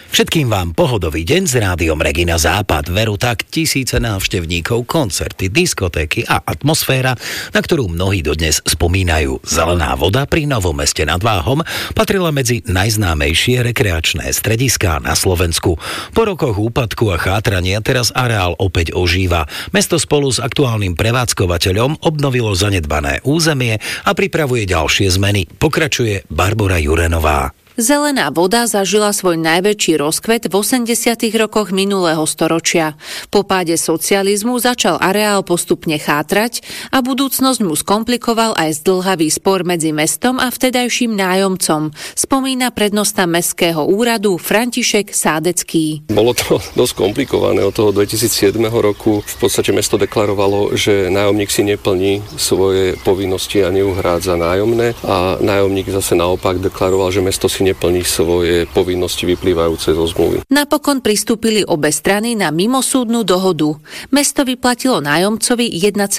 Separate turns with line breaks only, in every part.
Všetkým vám pohodový deň s rádiom Regina Západ. Veru tak tisíce návštevníkov, koncerty, diskotéky a atmosféra, na ktorú mnohí dodnes spomínajú. Zelená voda pri Novom Meste nad Váhom patrila medzi najznámejšie rekreačné strediská na Slovensku. Po rokoch úpadku a chátrania teraz areál opäť ožíva. Mesto spolu s aktuálnym prevádzkovateľom obnovilo zanedbané územie a pripravuje ďalšie zmeny. Pokračuje Barbora Jurenová.
Zelená voda zažila svoj najväčší rozkvet v 80. rokoch minulého storočia. Po páde socializmu začal areál postupne chátrať a budúcnosť mu skomplikoval aj zdĺhavý spor medzi mestom a vtedajším nájomcom, spomína prednosta Mestského úradu František Sádecký.
Bolo to dosť komplikované. Od toho 2007 roku v podstate mesto deklarovalo, že nájomník si neplní svoje povinnosti a neuhrádza nájomné, a nájomník zase naopak deklaroval, že mesto si neplní svoje povinnosti vyplývajúce zo zmluvy.
Napokon pristúpili obe strany na mimosúdnu dohodu. Mesto vyplatilo nájomcovi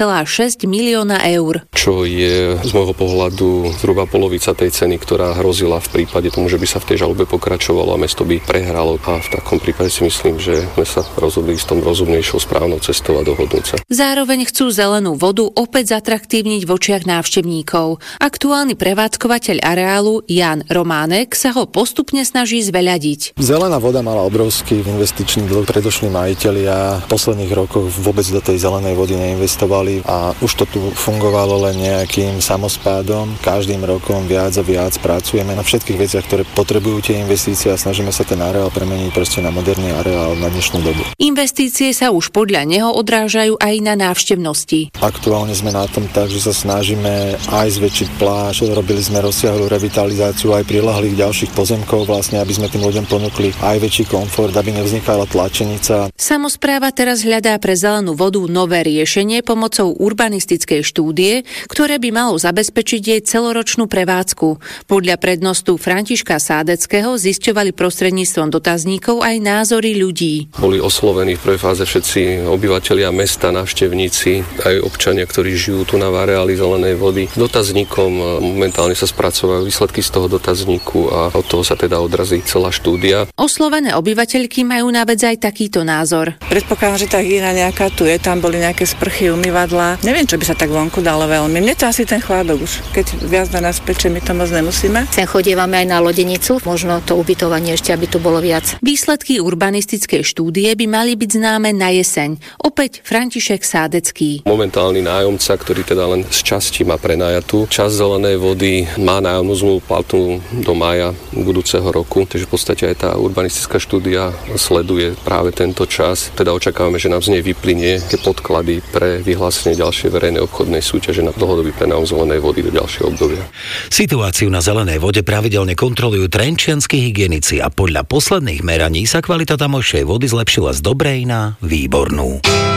1,6 milióna eur.
Čo je z môjho pohľadu zhruba polovica tej ceny, ktorá hrozila v prípade tomu, že by sa v tej žalobe pokračovalo a mesto by prehralo. A v takom prípade si myslím, že sme sa rozhodli s tom rozumnejšou správnou cestou a dohodnúť sa.
Zároveň chcú zelenú vodu opäť zatraktívniť v očiach návštevníkov. Aktuálny prevádzkovateľ areálu Jan Románek sa ho postupne snaží zveľadiť.
Zelená voda mala obrovský investičný dlh. Predošlí majitelia v posledných rokoch vôbec do tej zelenej vody neinvestovali a už to tu fungovalo len nejakým samospádom. Každým rokom viac a viac pracujeme na všetkých veciach, ktoré potrebujú tie investície a snažíme sa ten areál premeniť proste na moderný areál na dnešnú dobu.
Investície sa už podľa neho odrážajú aj na návštevnosti.
Aktuálne sme na tom tak, že sa snažíme aj zväčšiť pláž, robili sme rozsiahlu revitalizáciu aj prilahlých ďalších pozemkov, vlastne, aby sme tým ľuďom ponúkli aj väčší komfort, aby nevznikala tlačenica.
Samospráva teraz hľadá pre zelenú vodu nové riešenie pomocou urbanistickej štúdie, ktoré by malo zabezpečiť jej celoročnú prevádzku. Podľa prednostu Františka Sádeckého zisťovali prostredníctvom dotazníkov aj názory ľudí.
Boli oslovení v prvej fáze všetci obyvatelia mesta, návštevníci, aj občania, ktorí žijú tu na areáli zelenej vody. Dotazníkom momentálne sa spracovajú výsledky z toho dotazníku a od toho sa teda odrazí celá štúdia.
Oslovené obyvateľky majú na vec aj takýto názor.
Predpokladám, že tá hygiena nejaká tu je, tam boli nejaké sprchy, umývadlá. Neviem, čo by sa tak vonku dalo veľmi. Mne to asi ten chládok už. Keď viac na nás peče, my to moc nemusíme.
Sem chodievame aj na lodenicu, možno to ubytovanie ešte, aby tu bolo viac.
Výsledky urbanistickej štúdie by mali byť známe na jeseň. Opäť František Sádecký.
Momentálny nájomca, ktorý teda len z časti má prenajatú časť zelenej vody, má nájomnú zmluvu platnú do mája budúceho roku, takže v podstate aj tá urbanistická štúdia sleduje práve tento čas. Teda očakávame, že nám z nej vyplynie tie podklady pre vyhlásenie ďalšej verejnej obchodnej súťaže na dlhodobý prenájom zelenej vody do ďalšieho obdobia.
Situáciu na zelenej vode pravidelne kontrolujú trenčianski hygienici a podľa posledných meraní sa kvalita tamojšej vody zlepšila z dobrej na výbornú.